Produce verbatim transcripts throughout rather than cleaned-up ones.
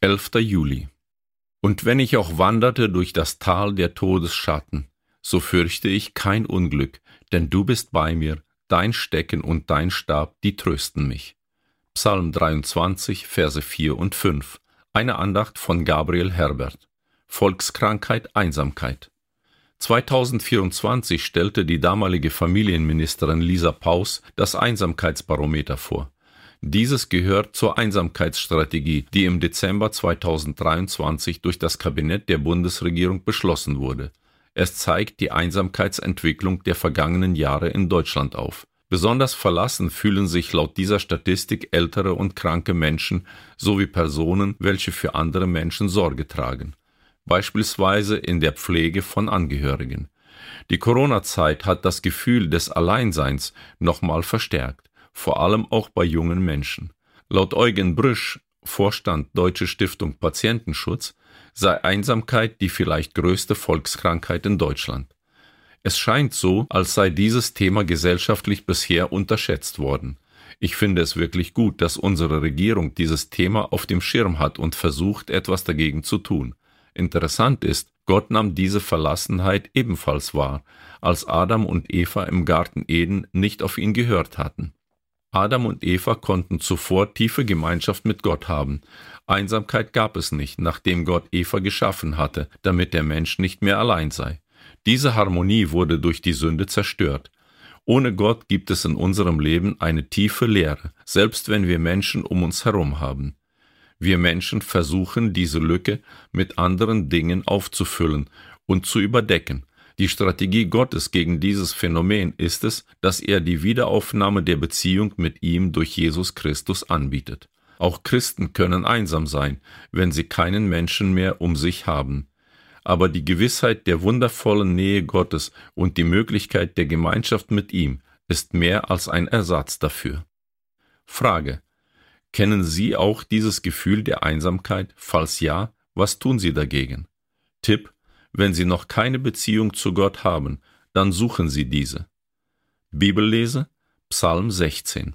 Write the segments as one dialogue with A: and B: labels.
A: elfter Juli. Und wenn ich auch wanderte durch das Tal der Todesschatten, so fürchte ich kein Unglück, denn du bist bei mir, dein Stecken und dein Stab, die trösten mich. Psalm dreiundzwanzig, Verse vier und fünf. Eine Andacht von Gabriel Herbert. Volkskrankheit, Einsamkeit. zweitausendvierundzwanzig stellte die damalige Familienministerin Lisa Paus das Einsamkeitsbarometer vor. Dieses gehört zur Einsamkeitsstrategie, die im Dezember zweitausenddreiundzwanzig durch das Kabinett der Bundesregierung beschlossen wurde. Es zeigt die Einsamkeitsentwicklung der vergangenen Jahre in Deutschland auf. Besonders verlassen fühlen sich laut dieser Statistik ältere und kranke Menschen sowie Personen, welche für andere Menschen Sorge tragen. Beispielsweise in der Pflege von Angehörigen. Die Corona-Zeit hat das Gefühl des Alleinseins nochmal verstärkt, vor allem auch bei jungen Menschen. Laut Eugen Brüsch, Vorstand Deutsche Stiftung Patientenschutz, sei Einsamkeit die vielleicht größte Volkskrankheit in Deutschland. Es scheint so, als sei dieses Thema gesellschaftlich bisher unterschätzt worden. Ich finde es wirklich gut, dass unsere Regierung dieses Thema auf dem Schirm hat und versucht, etwas dagegen zu tun. Interessant ist, Gott nahm diese Verlassenheit ebenfalls wahr, als Adam und Eva im Garten Eden nicht auf ihn gehört hatten. Adam und Eva konnten zuvor tiefe Gemeinschaft mit Gott haben. Einsamkeit gab es nicht, nachdem Gott Eva geschaffen hatte, damit der Mensch nicht mehr allein sei. Diese Harmonie wurde durch die Sünde zerstört. Ohne Gott gibt es in unserem Leben eine tiefe Leere, selbst wenn wir Menschen um uns herum haben. Wir Menschen versuchen, diese Lücke mit anderen Dingen aufzufüllen und zu überdecken. Die Strategie Gottes gegen dieses Phänomen ist es, dass er die Wiederaufnahme der Beziehung mit ihm durch Jesus Christus anbietet. Auch Christen können einsam sein, wenn sie keinen Menschen mehr um sich haben. Aber die Gewissheit der wundervollen Nähe Gottes und die Möglichkeit der Gemeinschaft mit ihm ist mehr als ein Ersatz dafür. Frage: Kennen Sie auch dieses Gefühl der Einsamkeit? Falls ja, was tun Sie dagegen? Tipp: Wenn Sie noch keine Beziehung zu Gott haben, dann suchen Sie diese. Bibellese: Psalm sechzehn.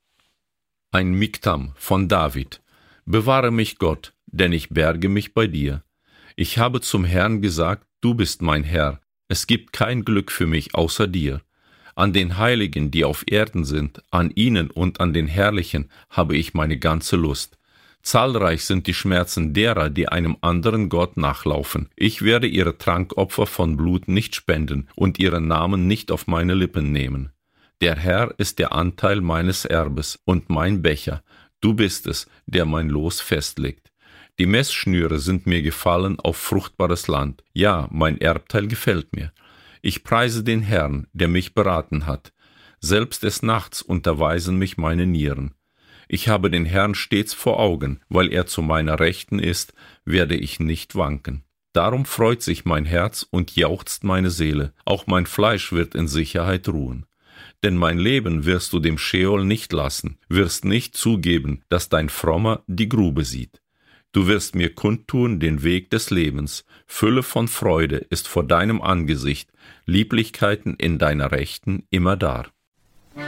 A: Ein Miktam von David. Bewahre mich, Gott, denn ich berge mich bei dir. Ich habe zum Herrn gesagt, du bist mein Herr. Es gibt kein Glück für mich außer dir. An den Heiligen, die auf Erden sind, an ihnen und an den Herrlichen habe ich meine ganze Lust. Zahlreich sind die Schmerzen derer, die einem anderen Gott nachlaufen. Ich werde ihre Trankopfer von Blut nicht spenden und ihren Namen nicht auf meine Lippen nehmen. Der Herr ist der Anteil meines Erbes und mein Becher. Du bist es, der mein Los festlegt. Die Messschnüre sind mir gefallen auf fruchtbares Land. Ja, mein Erbteil gefällt mir. Ich preise den Herrn, der mich beraten hat. Selbst des Nachts unterweisen mich meine Nieren. Ich habe den Herrn stets vor Augen, weil er zu meiner Rechten ist, werde ich nicht wanken. Darum freut sich mein Herz und jauchzt meine Seele, auch mein Fleisch wird in Sicherheit ruhen. Denn mein Leben wirst du dem Scheol nicht lassen, wirst nicht zugeben, dass dein Frommer die Grube sieht. Du wirst mir kundtun den Weg des Lebens, Fülle von Freude ist vor deinem Angesicht, Lieblichkeiten in deiner Rechten immerdar.